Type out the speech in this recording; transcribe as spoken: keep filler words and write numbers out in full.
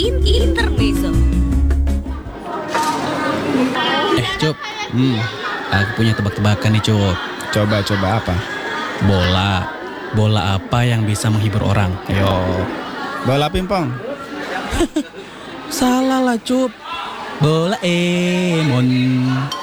Intermezzo. Eh, Cup. Hmm, aku punya tebak-tebakan nih, Cup. Coba-coba apa? Bola. Bola apa yang bisa menghibur orang? Yo, bola pingpong. Salah lah, Cup. Bola Emon.